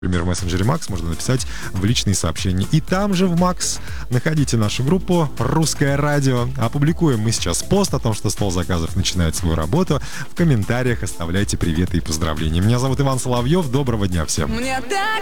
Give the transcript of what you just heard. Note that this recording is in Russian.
Например, в мессенджере Макс можно написать в личные сообщения. И там же в Макс находите нашу группу «Русское радио». Опубликуем мы сейчас пост о том, что стол заказов начинает свою работу. В комментариях оставляйте приветы и поздравления. Меня зовут Иван Соловьев. Доброго дня всем.